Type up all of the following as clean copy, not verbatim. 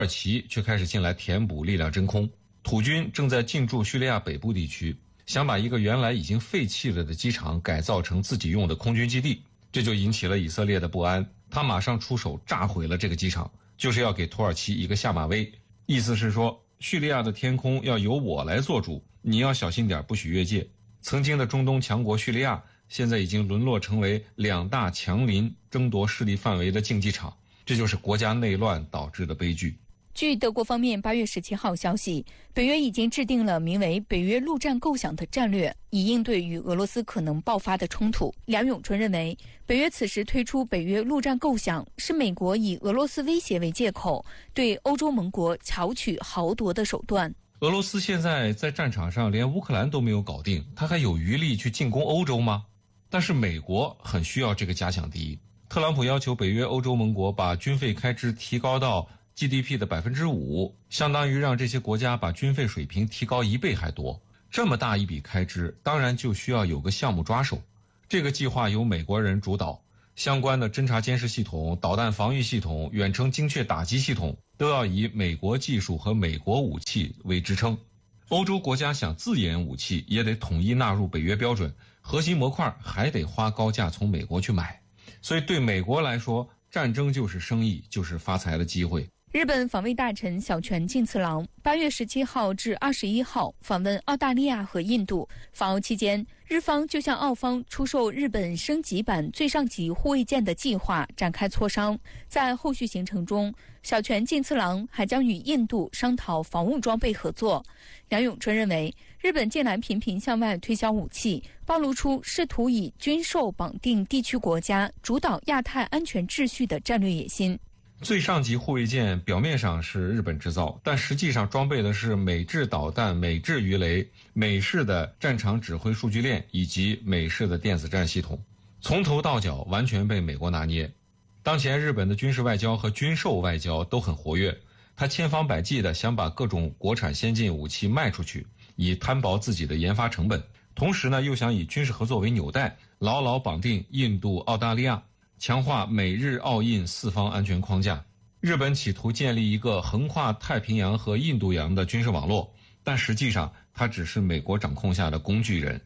耳其却开始进来填补力量真空，土军正在进驻叙利亚北部地区，想把一个原来已经废弃了的机场改造成自己用的空军基地，这就引起了以色列的不安。他马上出手炸毁了这个机场，就是要给土耳其一个下马威，意思是说叙利亚的天空要由我来做主，你要小心点，不许越界。曾经的中东强国叙利亚现在已经沦落成为两大强邻争夺势力范围的竞技场，这就是国家内乱导致的悲剧。 据德国方面8月17号消息，北约已经制定了名为北约陆战构想的战略，以应对与俄罗斯可能爆发的冲突。梁永春认为，北约此时推出北约陆战构想，是美国以俄罗斯威胁为借口，对欧洲盟国巧取豪夺的手段。 俄罗斯现在在战场上连乌克兰都没有搞定，他还有余力去进攻欧洲吗？但是美国很需要这个假想敌。特朗普要求北约欧洲盟国把军费开支提高到GDP 的5%，相当于让这些国家把军费水平提高1倍还多。这么大一笔开支，当然就需要有个项目抓手。这个计划由美国人主导，相关的侦察监视系统、导弹防御系统、远程精确打击系统都要以美国技术和美国武器为支撑。欧洲国家想自研武器，也得统一纳入北约标准，核心模块还得花高价从美国去买。所以对美国来说，战争就是生意，就是发财的机会。 日本防卫大臣小泉进次郎8月17号至21号访问澳大利亚和印度。访欧期间，日方就向澳方出售日本升级版最上级护卫舰的计划展开磋商。在后续行程中，小泉进次郎还将与印度商讨防务装备合作。梁永春认为，日本近来频频向外推销武器，暴露出试图以军售绑定地区国家，主导亚太安全秩序的战略野心。 最上级护卫舰表面上是日本制造，但实际上装备的是美制导弹、美制鱼雷、美式的战场指挥数据链以及美式的电子战系统，从头到脚完全被美国拿捏。当前日本的军事外交和军售外交都很活跃，他千方百计地想把各种国产先进武器卖出去，以摊薄自己的研发成本，同时呢又想以军事合作为纽带，牢牢绑定印度、澳大利亚，强化美日澳印四方安全框架。日本企图建立一个横跨太平洋和印度洋的军事网络，但实际上它只是美国掌控下的工具人。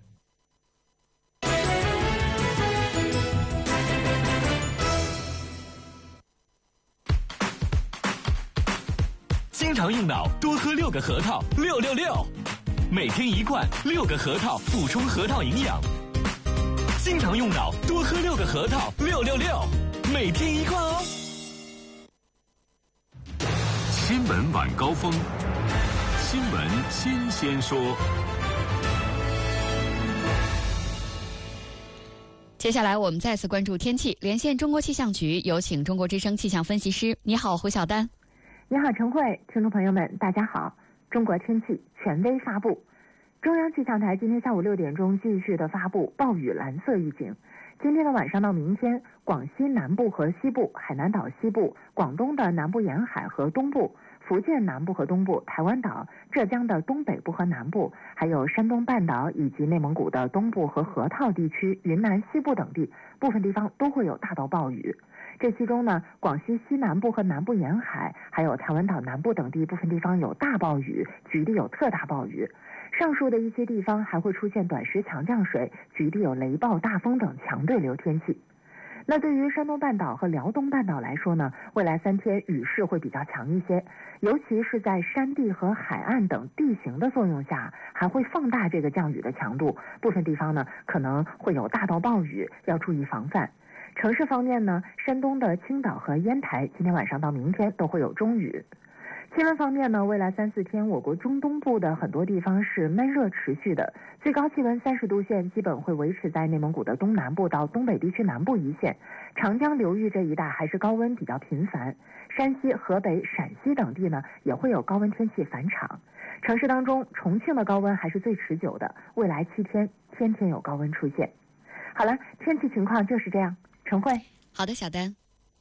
经常用脑，多喝6个核桃，666，每天1罐，6个核桃补充核桃营养。经常用脑，多喝6个核桃，666，每天1罐哦。 新闻晚高峰，新闻新鲜说。 接下来我们再次关注天气，连线中国气象局，有请中国之声气象分析师。你好，胡晓丹。 你好，陈慧，听众朋友们，大家好。中国天气权威发布，中央气象台今天下午6点钟继续的发布暴雨蓝色预警。今天的晚上到明天，广西南部和西部、海南岛西部、广东的南部沿海和东部、福建南部和东部、台湾岛、浙江的东北部和南部，还有山东半岛以及内蒙古的东部和河套地区、云南西部等地，部分地方都会有大到暴雨。这其中呢，广西西南部和南部沿海，还有台湾岛南部等地部分地方有大暴雨，局地有特大暴雨。上述的一些地方还会出现短时强降水，局地有雷暴、大风等强对流天气。那对于山东半岛和辽东半岛来说呢，未来3天雨势会比较强一些，尤其是在山地和海岸等地形的作用下，还会放大这个降雨的强度，部分地方呢可能会有大到暴雨，要注意防范。城市方面呢，山东的青岛和烟台今天晚上到明天都会有中雨。气温方面呢，未来3、4天，我国中东部的很多地方是闷热持续的，最高气温30度线基本会维持在内蒙古的东南部到东北地区南部一线，长江流域这一带还是高温比较频繁，山西、河北、陕西等地呢也会有高温天气返场。城市当中，重庆的高温还是最持久的，未来7天天天有高温出现。好了，天气情况就是这样。陈慧， 好的，小丹。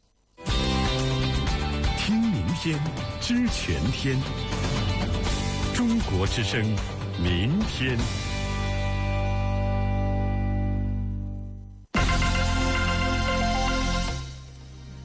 听明天，知全天。中国之声，明天。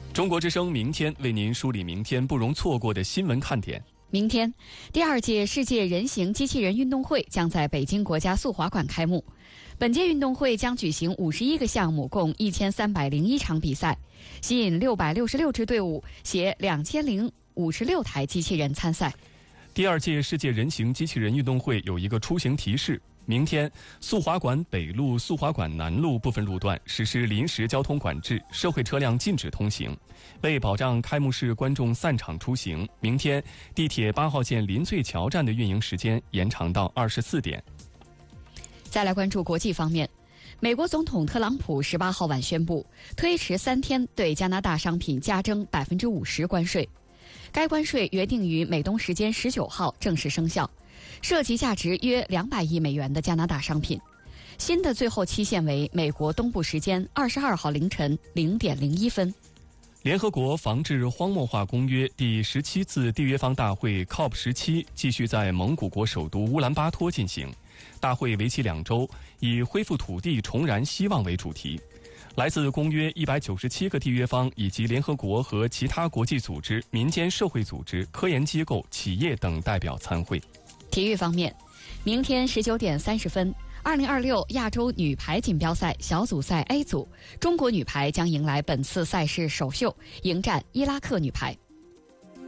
中国之声明天为您梳理明天不容错过的新闻看点。 明天，第2届世界人形机器人运动会将在北京国家速滑馆开幕。本届运动会将举行51个项目，共1301场比赛，吸引666支队伍，携2056台机器人参赛。 第2届世界人形机器人运动会有一个出行提示：明天，速滑馆北路、速滑馆南路部分路段实施临时交通管制，社会车辆禁止通行。为保障开幕式观众散场出行，明天地铁8号线临翠桥站的运营时间延长到24点。 再来关注国际方面，美国总统特朗普18号晚宣布，推迟3天对加拿大商品加征50%关税。该关税约定于美东时间19号正式生效，涉及价值约200亿美元的加拿大商品。新的最后期限为美国东部时间22号凌晨0点01分。 联合国防治荒漠化公约第17次缔约方大会 COP17 继续在蒙古国首都乌兰巴托进行。大会为期2周，以恢复土地重燃希望为主题。来自公约197个缔约方以及联合国和其他国际组织、民间社会组织、科研机构、企业等代表参会。 体育方面，明天19点30分，2026亚洲女排锦标赛小组赛 A 组，中国女排将迎来本次赛事首秀，迎战伊拉克女排。